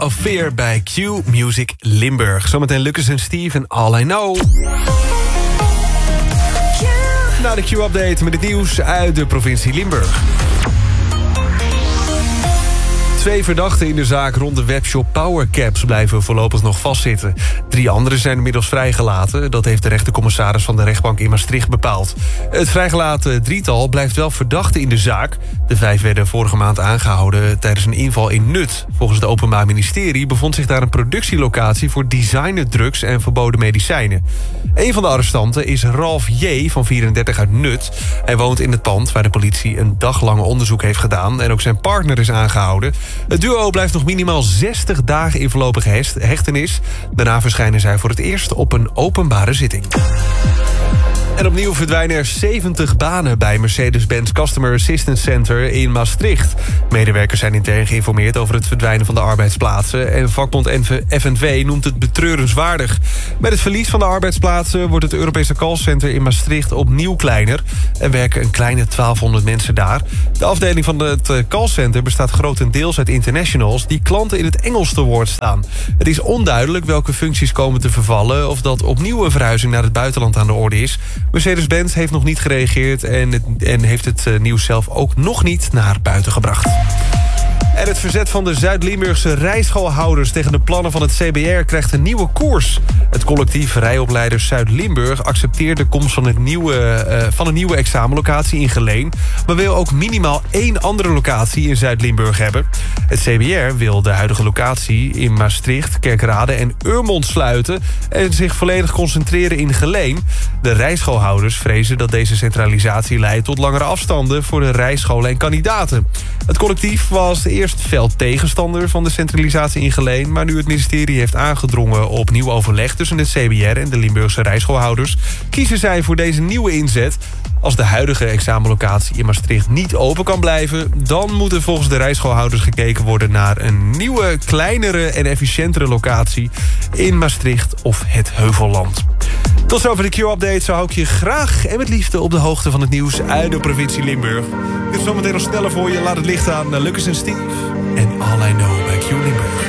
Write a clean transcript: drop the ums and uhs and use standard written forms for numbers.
of Fear bij Q Music Limburg. Zometeen Lucas en Steve en All I Know. Na de Q-update met het nieuws uit de provincie Limburg. 2 verdachten in de zaak rond de webshop Powercaps blijven voorlopig nog vastzitten. 3 anderen zijn inmiddels vrijgelaten. Dat heeft de rechtercommissaris van de rechtbank in Maastricht bepaald. Het vrijgelaten drietal blijft wel verdachte in de zaak. De 5 werden vorige maand aangehouden tijdens een inval in Nut. Volgens het Openbaar Ministerie bevond zich daar een productielocatie voor designerdrugs en verboden medicijnen. Een van de arrestanten is Ralf J. van 34 uit Nut. Hij woont in het pand waar de politie een daglang onderzoek heeft gedaan en ook zijn partner is aangehouden. Het duo blijft nog minimaal 60 dagen in voorlopige hechtenis. Daarna verschijnen zij voor het eerst op een openbare zitting. En opnieuw verdwijnen er 70 banen bij Mercedes-Benz Customer Assistance Center in Maastricht. Medewerkers zijn intern geïnformeerd over het verdwijnen van de arbeidsplaatsen. En vakbond FNV noemt het betreurenswaardig. Met het verlies van de arbeidsplaatsen wordt het Europese callcenter in Maastricht opnieuw kleiner. Er werken een kleine 1200 mensen daar. De afdeling van het callcenter bestaat grotendeels uit internationals die klanten in het Engels te woord staan. Het is onduidelijk welke functies komen te vervallen of dat opnieuw een verhuizing naar het buitenland aan de orde is. Mercedes-Benz heeft nog niet gereageerd en heeft het nieuws zelf ook nog niet naar buiten gebracht. En het verzet van de Zuid-Limburgse rijschoolhouders tegen de plannen van het CBR krijgt een nieuwe koers. Het collectief Rijopleiders Zuid-Limburg accepteert de komst van een nieuwe examenlocatie in Geleen, maar wil ook minimaal 1 andere locatie in Zuid-Limburg hebben. Het CBR wil de huidige locatie in Maastricht, Kerkrade en Urmond sluiten en zich volledig concentreren in Geleen. De rijschoolhouders vrezen dat deze centralisatie leidt tot langere afstanden voor de rijscholen en kandidaten. Het collectief was eerst fel tegenstander van de centralisatie in Geleen, maar nu het ministerie heeft aangedrongen op nieuw overleg tussen het CBR en de Limburgse rijschoolhouders, kiezen zij voor deze nieuwe inzet. Als de huidige examenlocatie in Maastricht niet open kan blijven, dan moet er volgens de rijschoolhouders gekeken worden naar een nieuwe, kleinere en efficiëntere locatie in Maastricht of het Heuvelland. Tot zover de Q-update. Zo hou ik je graag en met liefde op de hoogte van het nieuws uit de provincie Limburg. Dit is zometeen nog sneller voor je. Laat het licht aan naar Lucas en Steve en All I Know bij Q Limburg.